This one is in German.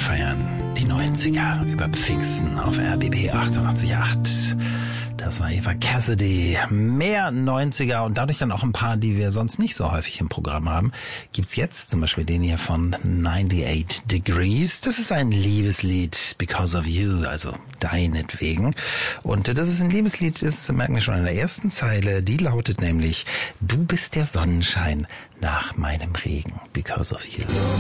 feiern die 90er über Pfingsten auf RBB 88.8. Das war Eva Cassidy. Mehr 90er und dadurch dann auch ein paar, die wir sonst nicht so häufig im Programm haben, gibt's jetzt zum Beispiel den hier von 98 Degrees. Das ist ein Liebeslied, Because of You, also deinetwegen. Und das ist ein Liebeslied, das merken wir schon in der ersten Zeile. Die lautet nämlich: Du bist der Sonnenschein nach meinem Regen, Because of You.